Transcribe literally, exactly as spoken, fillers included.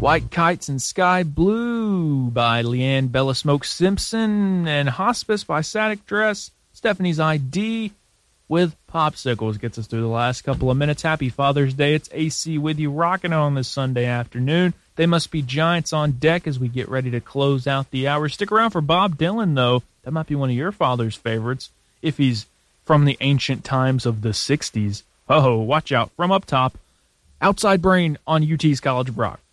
White Kites and Sky Blue by Leanne Bella Smoke Simpson, and Hospice by Static Dress. Stephanie's I D with Popsicles gets us through the last couple of minutes. Happy Father's Day. It's A C with you, rocking on this Sunday afternoon. They Must Be Giants on deck as we get ready to close out the hour. Stick around for Bob Dylan, though. That might be one of your father's favorites, if he's from the ancient times of the sixties. Oh, watch out. From up top, Outside Brain on U T's College of Rock.